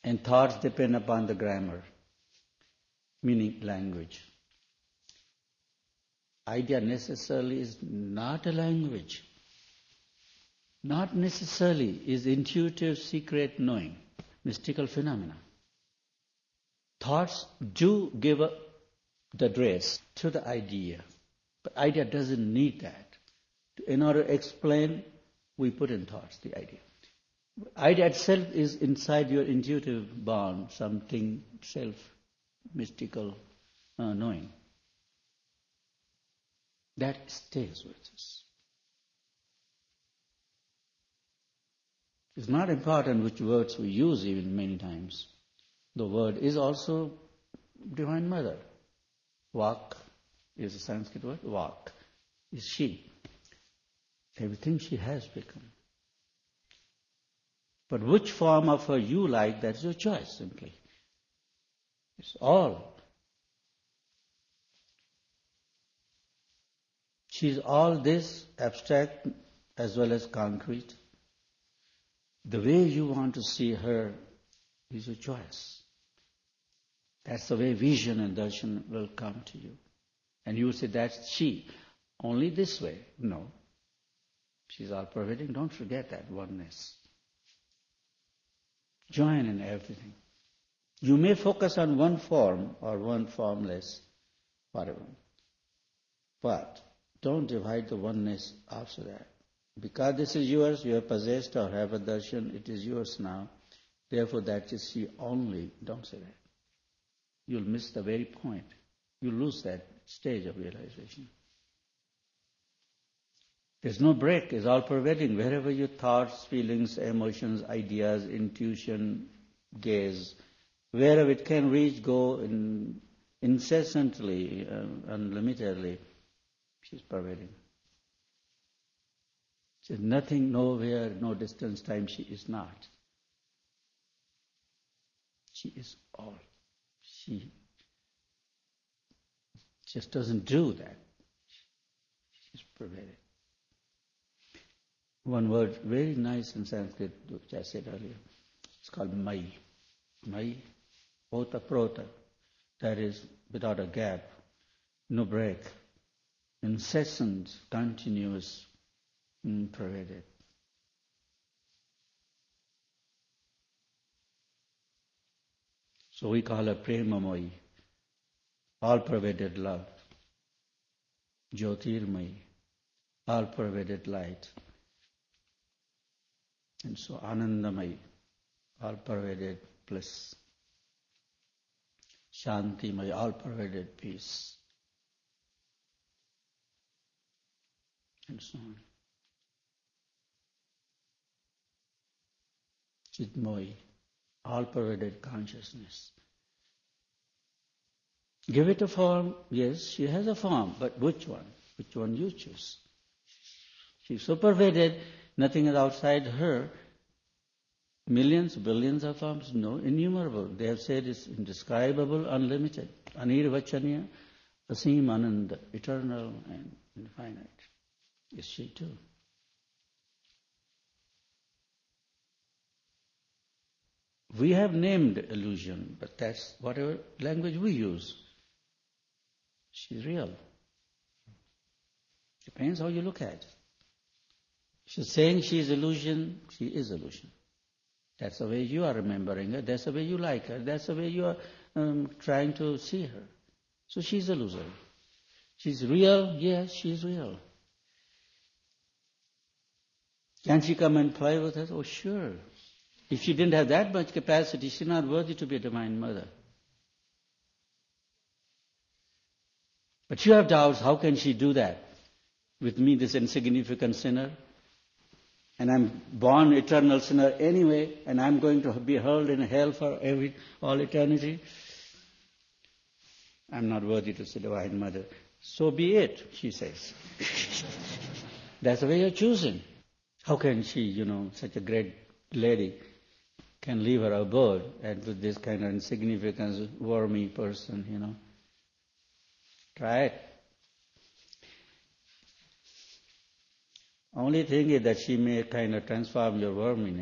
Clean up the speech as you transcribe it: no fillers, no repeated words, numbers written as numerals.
And thoughts depend upon the grammar, meaning language. Idea necessarily is not a language. Not necessarily is intuitive, secret knowing, mystical phenomena. Thoughts do give the dress to the idea, but idea doesn't need that. In order to explain, we put in thoughts the idea. Idea itself is inside your intuitive bond, something self-mystical knowing. That stays with us. It's not important which words we use even many times. The word is also Divine Mother. Vak is a Sanskrit word. Vak is she. Everything she has become. But which form of her you like, that's your choice simply. It's all. She's all this, abstract as well as concrete. The way you want to see her is your choice. That's the way vision and darshan will come to you. And you will say, that's she. Only this way. No. She's all-pervading. Don't forget that oneness. Join in everything. You may focus on one form or one formless, whatever. But don't divide the oneness after that. Because this is yours, you have possessed or have a darshan, it is yours now. Therefore that is she only. Don't say that. You'll miss the very point. You'll lose that stage of realization. There's no break. It's all-pervading. Wherever your thoughts, feelings, emotions, ideas, intuition, gaze, wherever it can reach, go incessantly, unlimitedly, she's pervading. There's nothing, nowhere, no distance, time, she is not. She is all. She just doesn't do that. She's pervaded. One word, very nice in Sanskrit, which I said earlier. It's called Mai. Mai, Ota Prota. That is, without a gap, no break. Incessant, continuous, pervaded. So we call her Premamoyi, all-pervaded love. Jyotirmayi, all-pervaded light. And so Anandamayi, all-pervaded bliss. Shantimayi, all-pervaded peace. And so on. Chitmoyi, all-pervaded consciousness. Give it a form. Yes, she has a form, but which one? Which one you choose? She's so pervaded, nothing is outside her. Millions, billions of forms? No, innumerable. They have said it's indescribable, unlimited. Anirvachaniya, asim ananda, eternal and infinite. Is she too? We have named illusion, but that's whatever language we use. She's real. Depends how you look at it. She's saying she is illusion, she is illusion. That's the way you are remembering her, that's the way you like her, that's the way you are trying to see her. So she's illusory. She's real, yes, she's real. Can she come and play with us? Oh, sure. If she didn't have that much capacity, she's not worthy to be a Divine Mother. But you have doubts, how can she do that? With me, this insignificant sinner? And I'm born eternal sinner anyway, and I'm going to be hurled in hell for all eternity. I'm not worthy to see Divine Mother. So be it, she says. That's the way you're choosing. How can she, such a great lady, can leave her abode and with this kind of insignificant, wormy person, Try it. Only thing is that she may kind of transform your worminess